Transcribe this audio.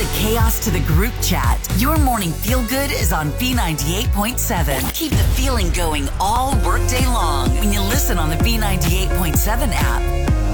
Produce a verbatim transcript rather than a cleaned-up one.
chaos to the group chat. Your morning feel good is on B ninety-eight point seven. Keep the feeling going all workday long when you listen on the B ninety-eight point seven app.